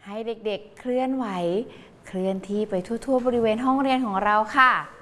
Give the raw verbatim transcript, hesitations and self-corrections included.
ให้เด็กๆเคลื่อนไหวเคลื่อนที่ไปทั่วๆบริเวณห้องเรียนของเราค่ะ